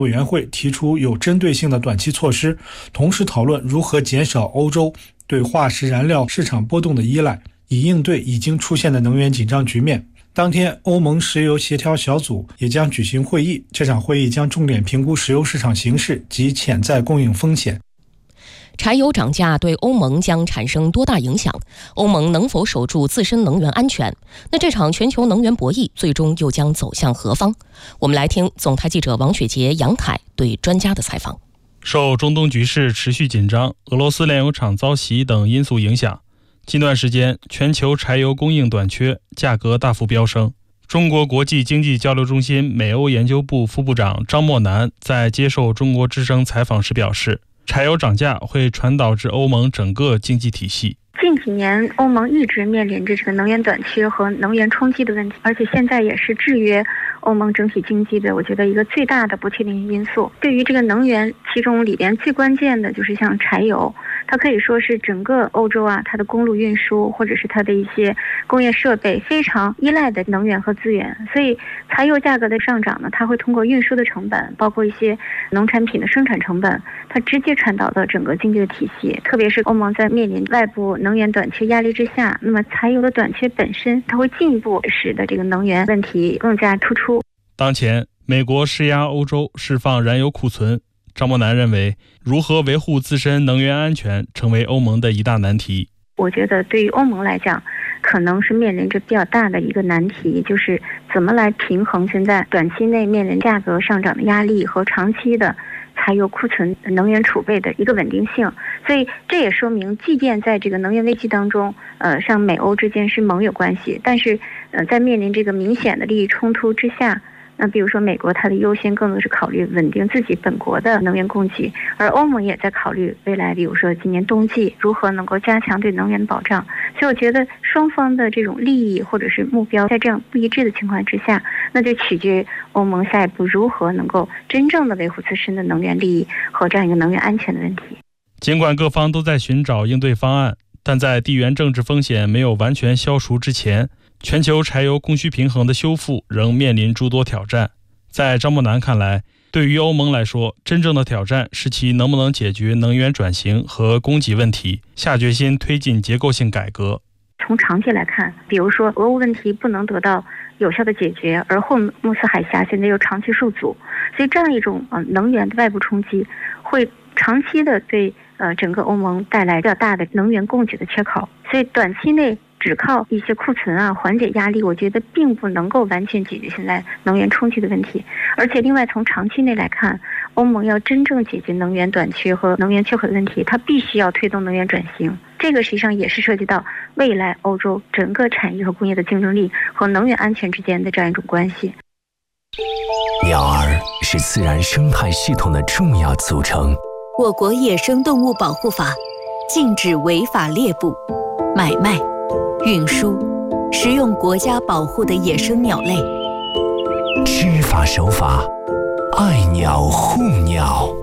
委员会提出有针对性的短期措施，同时讨论如何减少欧洲对化石燃料市场波动的依赖，以应对已经出现的能源紧张局面。当天，欧盟石油协调小组也将举行会议，这场会议将重点评估石油市场形势及潜在供应风险。 柴油涨价对欧盟将产生多大影响？欧盟能否守住自身能源安全？那这场全球能源博弈最终又将走向何方？我们来听总台记者王雪杰、杨凯对专家的采访。 受中东局势持续紧张、俄罗斯炼油厂遭袭等因素影响，近段时间全球柴油供应短缺，价格大幅飙升。中国国际经济交流中心美欧研究部副部长张默南在接受中国之声采访时表示，柴油涨价会传导至欧盟整个经济体系。 近几年欧盟一直面临着这个能源短缺和能源冲击的问题，而且现在也是制约欧盟整体经济的我觉得一个最大的不确定因素。对于这个能源，其中里边最关键的就是像柴油，它可以说是整个欧洲它的公路运输或者是它的一些工业设备非常依赖的能源和资源，所以柴油价格的上涨呢，它会通过运输的成本，包括一些农产品的生产成本，它直接传导到整个经济的体系。特别是欧盟在面临外部能源短缺压力之下，那么柴油的短缺本身，它会进一步使得这个能源问题更加突出。 当前，美国施压欧洲释放燃油库存。张默南认为，如何维护自身能源安全成为欧盟的一大难题。 我觉得对于欧盟来讲，可能是面临着比较大的一个难题，就是怎么来平衡现在短期内面临价格上涨的压力和长期的柴油库存能源储备的一个稳定性。所以这也说明，即便在这个能源危机当中，像美欧之间是盟友关系，但是在面临这个明显的利益冲突之下，那比如说美国它的优先更多是考虑稳定自己本国的能源供给，而欧盟也在考虑未来比如说今年冬季如何能够加强对能源的保障。所以我觉得双方的这种利益或者是目标在这样不一致的情况之下，那就取决于欧盟下一步如何能够真正的维护自身的能源利益和这样一个能源安全的问题。 尽管各方都在寻找应对方案，但在地缘政治风险没有完全消除之前，全球柴油供需平衡的修复仍面临诸多挑战。在张默南看来，对于欧盟来说，真正的挑战是其能不能解决能源转型和供给问题，下决心推进结构性改革。 从长期来看，比如说俄乌问题不能得到有效的解决，而霍姆斯海峡现在又长期受阻，所以这样一种能源的外部冲击会长期的对整个欧盟带来比较大的能源供给的缺口。所以短期内只靠一些库存缓解压力，我觉得并不能够完全解决现在能源冲击的问题。而且另外从长期内来看，欧盟要真正解决能源短缺和能源缺口的问题，它必须要推动能源转型。这个实际上也是涉及到未来欧洲整个产业和工业的竞争力和能源安全之间的这样一种关系。 鸟儿是自然生态系统的重要组成。 我国野生动物保护法禁止违法猎捕、买卖、运输、食用国家保护的野生鸟类。 知法守法，爱鸟护鸟。